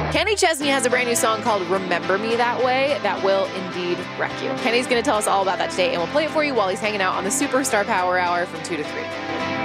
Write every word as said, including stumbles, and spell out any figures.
Kenny Chesney has a brand new song called Remember Me That Way that will indeed wreck you. Kenny's going to tell us all about that today, and we'll play it for you while he's hanging out on the Superstar Power Hour from two to three.